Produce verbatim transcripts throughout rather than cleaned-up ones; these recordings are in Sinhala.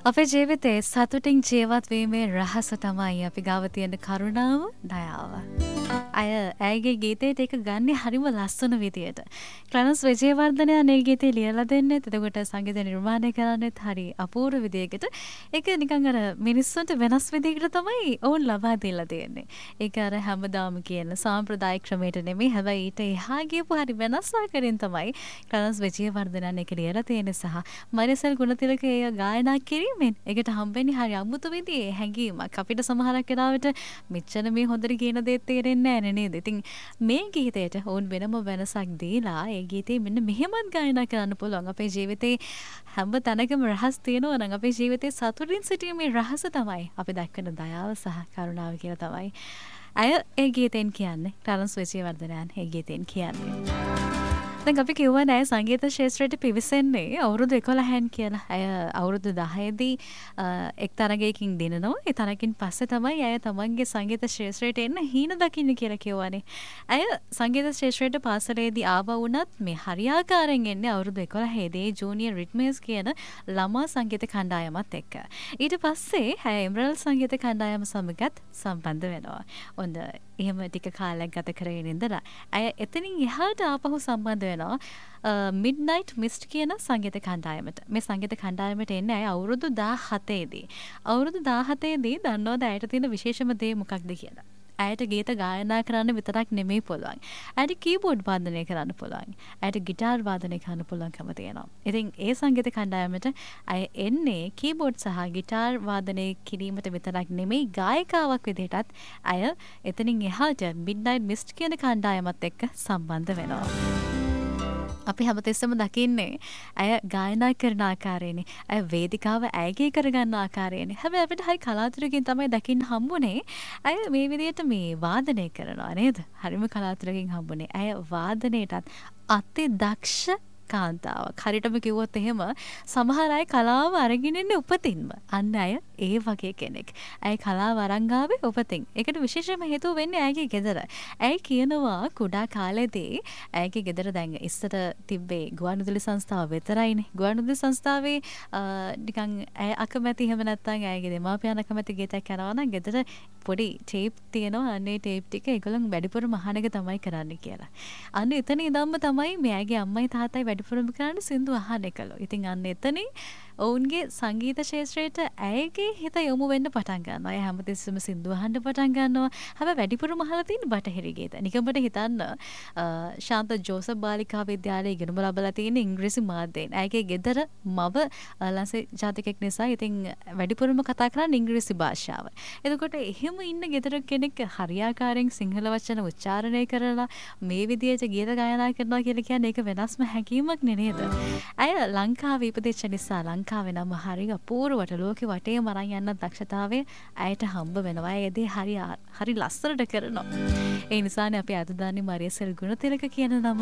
අපේ ජීවිතේ සතුටින් ජීවත් වීමේ රහස තමයි අපි ගාව තියෙන කරුණාව, දයාව. අය ඇයගේ ගීතේට ඒක ගන්නේ හරිම ලස්සන විදියට. ක්ලනස් විජේවර්ධනයා මේ ගීතේ ලියලා දෙන්නේ. එතකොට සංගීත නිර්මාණය කරන්නේත් හරි අපූර්ව විදියකට. ඒක නිකන් අර මිනිස්සුන්ට වෙනස් විදියකට තමයි ඕන් ලබා දීලා තියෙන්නේ. ඒක අර හැමදාම කියන සාම්ප්‍රදායික ක්‍රමයට නෙමෙයි. හැබැයි ඊට එහා ගියපු හරි වෙනස් ආකාරයෙන් තමයි ක්ලනස් විජේවර්ධනයා මේක ලියලා තියෙන්නේ සහ මරිසල් ගුණතිලක ඒ ගායනා කිරීමෙන් ඒකට හම්බෙන්නේ හරි අමුතු විදිහේ හැඟීමක්. අපිට සමහරක් වෙලාවට මෙච්චර මේ හොඳට කියන දේත් තේරෙන්නේ නැහැ නේද? ඉතින් මේ ගීතයට ඕන් වෙනම වෙනසක් දීලා ඒ ගීතේ මෙන්න මෙහෙමත් ගායනා කරන්න පුළුවන්. අපේ ජීවිතේ හැම තැනකම රහස් තියෙනවා නම් අපේ ජීවිතේ සතුටින් සිටීමේ රහස තමයි අපි දක්වන දයාව සහ කරුණාව කියලා තමයි අය ඒ ගීතෙන් කියන්නේ. ක්ලනස් විජේවර්ධනයන් ඒ ගීතෙන් කියන්නේ. දැන් අපි කිව්වා නෑ සංගීත ශාස්ත්‍රයට පිවිසෙන්නේ අවුරුදු එකොළහෙන් කියලා. අය අවුරුදු දහයේදී එක් තරගයකින් දිනනවා. ඒ තරගකින් පස්සේ තමයි අය තමන්ගේ සංගීත ශාස්ත්‍රයට එන්න හීන දකින්න කියලා කියවනේ. අය සංගීත ශාස්ත්‍රයට පාසලේදී ආවා වුණත් මේ හරියාකාරයෙන් එන්නේ අවුරුදු එකොළහේදී ජූනියර් රිද්මර්ස් කියන ළමා සංගීත කණ්ඩායමත් එක්ක. ඊට පස්සේ අය එමරල් සංගීත කණ්ඩායම සමගත් සම්බන්ධ වෙනවා. ඔන්න එහෙම ටික කාලයක් ගත කරගෙන ඉඳලා අය එතනින් එහාට ආපහු සම්බන්ධ වෙනවා මිඩ්නයිට් මිස්ට් කියන සංගීත කණ්ඩායමට. මේ සංගීත කණ්ඩායමට එන්නේ අය අවුරුදු දාහතේදී. අවුරුදු දාහතේදී දන්නවද ඇයට තියෙන විශේෂම දේ මොකක්ද කියලා? ඇයට ගීත ගායනා කරන්න විතරක් නෙමෙයි පුළුවන්. ඇයට කීබෝඩ් වාදනය කරන්න පුළුවන්. ඇයට ගිටාර් වාදනය කරන්න පුළුවන්කම තියෙනවා. ඉතින් ඒ සංගීත කණ්ඩායමට අය එන්නේ කීබෝඩ් සහ ගිටාර් වාදනය කිරීමට විතරක් නෙමෙයි ගායිකාවක් විදිහටත් අය එතනින් එහාට මිඩ්නයිට් මිස්ට් කියන කණ්ඩායමත් එක්ක සම්බන්ධ වෙනවා. අපි හැමතිස්සම දකින්නේ ඇය ගායනා කරන ආකාරයනේ. ඇය වේදිකාව ඇයගේ කරගන්න ආකාරයනේ. හැබැයි අපිට හරි කලාතුරකින් තමයි දකින්න හම්බුනේ ඇය මේ විදිහට මේ වාදනය කරනවා නේද? හරිම කලාතුරකින් හම්බුනේ. ඇය වාදනයටත් අති දක්ෂ කාන්තාවක්. හරියටම කිව්වොත් එහෙම සමහර අය කලාව අරගෙන ඉන්නේ උපතින්ම. අන්න අය ඒ වගේ කෙනෙක්. ඇය කලාව අරන් ආවේ උපතින්. ඒකට විශේෂම හේතුව වෙන්නේ ඇයගේ ගෙදර. ඇය කියනවා කුඩා කාලේදී ඇයගේ ගෙදර දැන් ඉස්සර තිබ්බේ ගුවන්විදුලි සංස්ථාව විතරයිනේ. ගුවන්විදුලි සංස්ථාවේ නිකන් ඇය අකමැති එහෙම නැත්නම් ඇයගේ දෙමාපියන් අකමැති ගීතයක් කරනවා නම් ගෙදර පොඩි ටේප් තියෙනවා. අන්නේ ටේප් ටික ඒගොල්ලන් වැඩිපුරම අහන එක තමයි කරන්නේ කියලා. අන්න එතන ඉඳන්ම තමයි මෙයාගේ අම්මයි තාත්තයි වැඩිපුරම කරන්නේ සින්දු අහන එකලු. ඉතින් අන්න එතනින් ඔවුන්ගේ සංගීත ශාස්ත්‍රයට ඇයගේ හිත යොමු වෙන්න පටන් ගන්නවා. අය හැමතිස්සෙම සින්දු අහන්න පටන් ගන්නවා. හැබැයි වැඩිපුරම අහලා තියෙන බටහිර ගීත. නිකම්බට හිතන්න ශාන්ත ජෝසප් බාලිකා විද්‍යාලයේ ඉගෙනුම ලබලා තියෙන ඉංග්‍රීසි මාධ්‍යයෙන්. ඇයගේ ගෙදර මව ලන්සේ ජාතිකෙක් නිසා ඉතින් වැඩිපුරම කතා කරන්නේ ඉංග්‍රීසි භාෂාව. එතකොට එහෙම ඉන්න ගෙදර කෙනෙක් හරියාකාරයෙන් සිංහල වචන උච්චාරණය කරලා මේ විදියට ගීත ගායනා කරනවා කියලා කියන්නේ ඒක වෙනස්ම හැඟීමක් නේද? අය ලංකාවේ ඉපදෙච්ච නිසා ලංකාවේ නම් හරි අපූර්වට ලෝකෙ වටේ මරන් යන දක්ෂතාවය ඇයට හම්බ වෙනවා. ඒදී හරි හරි ලස්සනට කරනවා. ඒ නිසානේ අපි අද දන්නේ මරියසල් ගුණතිලක කියන නම.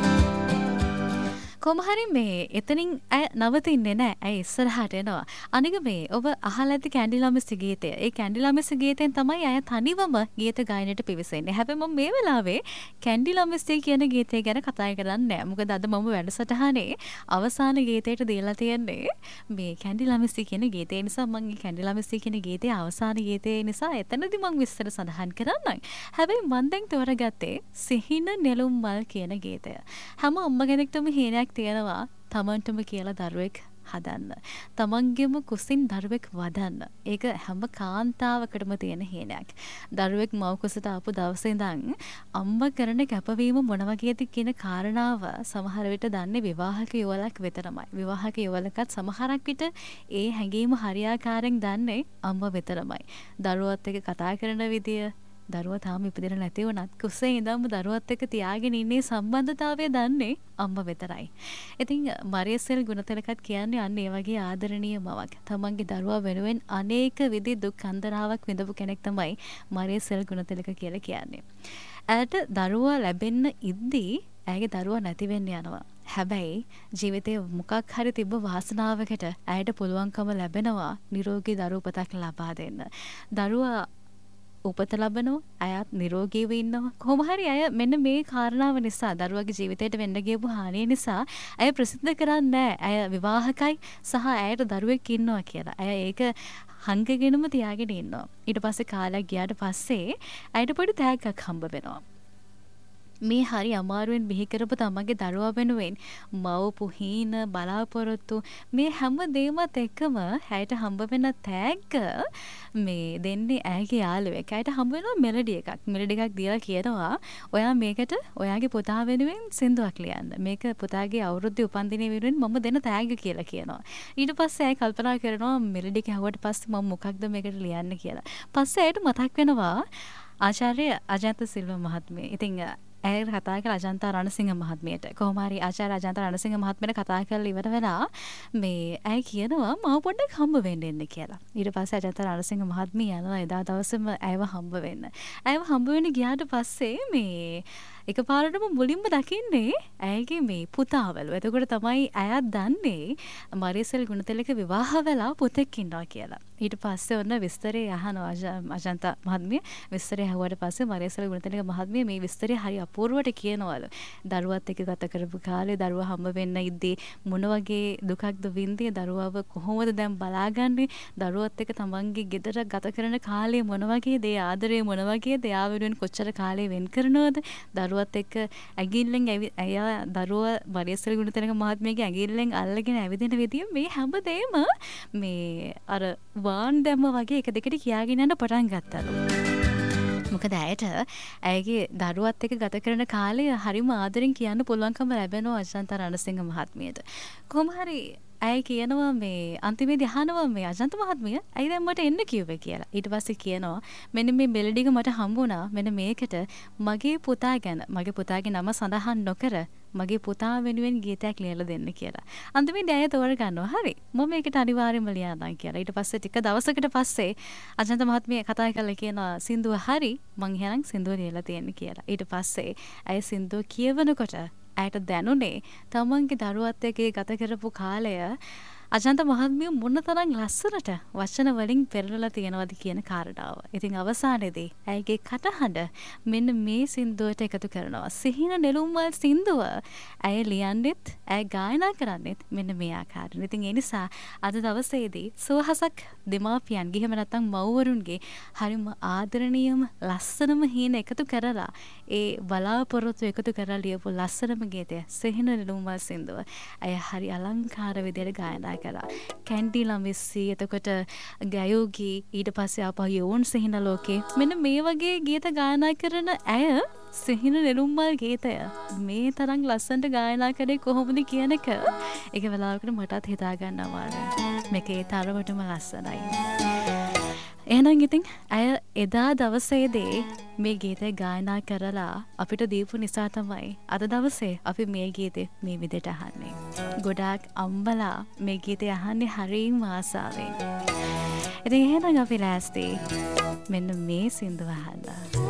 කොහොමහරි මේ එතනින් ඇය නවතින්නේ නැහැ. ඇය ඉස්සරහට එනවා. අනික මේ ඔබ අහලා ඇති කැන්ඩි ළමස්ගේ ගීතය. ඒ කැන්ඩි ළමස්ගේ ගීතෙන් තමයි අය තනිවම ගීත ගායනයට පිවිසෙන්නේ. හැබැයි මම මේ වෙලාවේ කැන්ඩි ළමස්ගේ කියන ගීතය ගැන කතා කරන්නේ නැහැ. මොකද අද මම වැඩසටහනේ අවසාන ගීතයට දීලා තියෙන්නේ මේ කැන්ඩි ළමස්ගේ කියන ගීතය. ඒ නිසා මම මේ කැන්ඩි ළමස්ගේ කියන ගීතයේ අවසාන ගීතය නිසා එතනදී මම විස්තර සඳහන් කරන්නම්. හැබැයි මම දැන් තෝරගත්තේ සිහින නෙළුම් මල් කියන ගීතය. හැම අම්ම කෙනෙක්ටම හේනයක් තියෙනවා තමන්ටම කියලා දරුවෙක් හදන්න. තමන්ගෙම කුසින් දරුවෙක් වදන්න. ඒක හැම කාන්තාවකටම තියෙන හේනයක්. දරුවෙක් මව් කුසට ආපු දවසේ ඉඳන් අම්මා කරන කැපවීම මොන වගේද කියන කාරණාව සමහර විට දන්නේ විවාහක යුවලක් විතරමයි. විවාහක යුවලකත් සමහරක් විට ඒ හැඟීම හරියාකාරයෙන් දන්නේ අම්මා විතරමයි. දරුවත් එක්ක කතා කරන විදිය දරුවා තාම ඉපදෙලා නැති වුණත් කුසේ ඉඳන්ම දරුවත් එක්ක තියාගෙන ඉන්නේ සම්බන්ධතාවය දන්නේ අම්මා විතරයි. ඉතින් මරියසල් ගුණතිලකත් කියන්නේ අන්න ඒ වගේ ආදරණීය මවක්. තමන්ගේ දරුවා වෙනුවෙන් අනේක විදි දුක් අන්දරාවක් විඳපු කෙනෙක් තමයි මරියසල් ගුණතිලක කියලා කියන්නේ. ඇයට දරුවා ලැබෙන්න ඉද්දී ඇයගේ දරුවා නැති වෙන්න යනවා. හැබැයි ජීවිතේ මොකක් හරි තිබ්බ වාසනාවකට ඇයට පුළුවන්කම ලැබෙනවා නිරෝගී දරුවපතක් ලබා දෙන්න. දරුවා උපත ලබනවා. අයත් නිරෝගීව ඉන්නවා. කොහොම හරි අය මෙන්න මේ කාරණාව නිසා දරුවගේ ජීවිතයට වෙන්න ගියපු හානිය නිසා අය ප්‍රසිද්ධ කරන්නේ නැහැ. අය විවාහකයි සහ ඇයට දරුවෙක් ඉන්නවා කියලා. අය ඒක හංගගෙනම තියාගෙන ඉන්නවා. ඊට පස්සේ කාලයක් ගියාට පස්සේ ඇයට පොඩි තෑග්ගක් හම්බ වෙනවා. මේ හරි අමාරුවෙන් බිහි කරපු තමන්ගේ දරුවා වෙනුවෙන් මව පුහීන බලාපොරොත්තු මේ හැම දෙයමත් එක්කම ඇයට හම්බ වෙන තෑග්ග මේ දෙන්නේ ඇගේ යාළුවෙක්. ඇයට හම්බ වෙනවා මෙලඩි එකක්. මෙලඩි එකක් දීලා කියනවා ඔයා මේකට ඔයාගේ පුතා වෙනුවෙන් සින්දුවක් ලියන්න. මේක පුතාගේ අවුරුද්දේ උපන්දිනය වෙනුවෙන් මම දෙන තෑග්ග කියලා කියනවා. ඊට පස්සේ ඇය කල්පනා කරනවා මෙලඩි කැහුවට පස්සේ මම මොකක්ද මේකට ලියන්න කියලා. පස්සේ ඇයට මතක් වෙනවා ආචාර්ය අජන්ත සිල්වා මහත්මිය. ඉතින් ඇය කතා කළ අජන්තා රණසිංහ මහත්මියට. කොහොම හරි ආචාර්ය අජන්තා රණසිංහ මහත්මියට කතා කරලා ඉවර වෙලා මේ ඇය කියනවා මම පොඩ්ඩක් හම්බ වෙන්න එන්න කියලා. ඊට පස්සේ අජන්තා රණසිංහ මහත්මිය යනවා එදා දවසේම ඇයව හම්බ වෙන්න. ඇයව හම්බ වෙන්න ගියාට පස්සේ මේ එකපාරටම මුලින්ම දකින්නේ ඇයගේ මේ පුතාවලු. එතකොට තමයි ඇයත් දන්නේ මරියසල් ගුණතිලක විවාහ වෙලා පුතෙක් ඉන්නවා කියලා. ඊට පස්සේ ඔන්න විස්තරේ අහනවා අජන්තා මහත්මිය. විස්තරේ අහුවට පස්සේ මරියසල් ගුණතිලක මහත්මිය මේ විස්තරේ හරි අපූර්වට කියනවලු. දරුවත් එක්ක ගත කරපු කාලේ දරුවා හම්බ වෙන්න ඉද්දී මොන වගේ දුකක්ද වින්දේ, දරුවව කොහොමද දැන් බලාගන්නේ, දරුවත් එක්ක තමන්ගේ ගෙදර ගත කරන කාලේ මොන වගේ දේ ආදරේ මොන වගේ දේ ආවෙනුවෙන් කොච්චර කාලේ වෙන් කරනවද, දරුවත් එක්ක ඇඟිල්ලෙන් ඇය දරුව මරියසල් ගුණතිලක මහත්මියගේ ඇඟිල්ලෙන් අල්ලගෙන ඇවිදින විදිය මේ හැමදේම මේ අර වාන් දැම්ම වගේ එක දෙකට කියාගෙන යන පටන් ගත්තලු. මොකද ඇයට ඇයගේ දරුවත් එක්ක ගත කරන කාලය හරිම ආදරෙන් කියන්න පුළුවන්කම ලැබෙනවා අජන්තා රණසිංහ මහත්මියට. කොහොම හරි ඇය කියනවා මේ අන්තිමේදී අහනවා මේ අජන්ත මහත්මිය ඇයි දැන් මට එන්න කිව්වේ කියලා. ඊට පස්සේ කියනවා මෙන්න මේ මෙලඩික මට හම්බුණා මෙන්න මේකට මගේ පුතා ගැන මගේ පුතාගේ නම සඳහන් නොකර මගේ පුතා වෙනුවෙන් ගීතයක් ලියලා දෙන්න කියලා. අන්තිමේදී ඇය තෝරගන්නවා හරි මම මේකට අනිවාර්යයෙන්ම ලියන්නම් කියලා. ඊට පස්සේ ටික දවසකට පස්සේ අජන්ත මහත්මිය කතා කරලා කියනවා සින්දුව හරි මං එහෙනම් සින්දුව ලියලා තියෙන්න කියලා. ඊට පස්සේ ඇය සින්දුව කියවනකොට ඇයට දැනුනේ තමන්ගේ දරුවත් එක්ක ගත කරපු කාලය අජන්ත මහත්මිය මොන තරම් ලස්සනට වචන වලින් පෙරලලා තියෙනවද කියන කාරණාව. ඉතින් අවසානයේදී ඇයගේ කටහඬ මෙන්න මේ සින්දුවට එකතු කරනවා. සිහින නෙළුම්මල් සින්දුව ඇය ලියන්නෙත් ඇය ගායනා කරන්නෙත් මෙන්න මේ ආකාරයෙන්. ඉතින් ඒ නිසා අද දවසේදී සුවහසක් දෙමාපියන් ගිහිම නැත්තම් මව්වරුන්ගේ හරිම ආදරණීයම ලස්සනම හීන එකතු කරලා ඒ බලාපොරොත්තු එකතු කරලා ලියපු ලස්සනම ගීතය සිහින නෙළුම්මල් සින්දුව ඇය හරි අලංකාර විදියට ගායනා කරා. කැන්ඩි ළමිස්සී එතකොට ගයෝගී ඊට පස්සේ ආපහු යෝන් සිහින ලෝකේ මෙන්න මේ වගේ ගීත ගායනා කරන ඇය සිහින නෙළුම්මල් ගීතය මේ තරම් ලස්සනට ගායනා කරේ කොහොමද කියන එක ඒක වෙලාවකට මටත් හිතා ගන්න අමාරුයි. මේක ඒ තරමටම ලස්සනයි. එහෙනම් ඉතින් ඇය එදා දවසේදී මේ ගීතය ගායනා කරලා අපිට දීපු නිසා තමයි අද දවසේ අපි මේ ගීතේ මේ විදිහට අහන්නේ. ගොඩාක් අම්බලා මේ ගීතය අහන්නේ හරිම ආසාවෙන්. ඉතින් එහෙනම් අපි ලෑස්ති මෙන්න මේ සින්දුව අහන්න.